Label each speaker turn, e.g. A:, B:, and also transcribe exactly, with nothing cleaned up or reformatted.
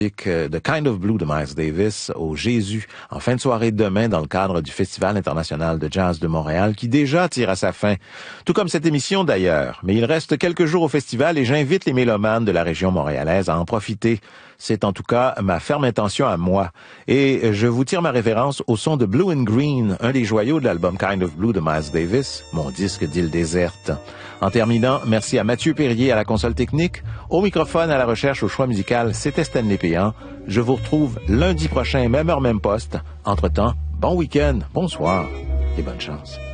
A: The Kind of Blue de Miles Davis au Jésus en fin de soirée demain dans le cadre du Festival international de jazz de Montréal qui déjà tire à sa fin. Tout comme cette émission d'ailleurs. Mais il reste quelques jours au festival et j'invite les mélomanes de la région montréalaise à en profiter. C'est en tout cas ma ferme intention à moi. Et je vous tire ma référence au son de Blue and Green, un des joyaux de l'album Kind of Blue de Miles Davis, mon disque d'île déserte. En terminant, merci à Mathieu Perrier à la console technique. Au microphone, à la recherche, au choix musical, c'était Stanley Péan. Je vous retrouve lundi prochain, même heure, même poste. Entre-temps, bon week-end, bonsoir et bonne chance.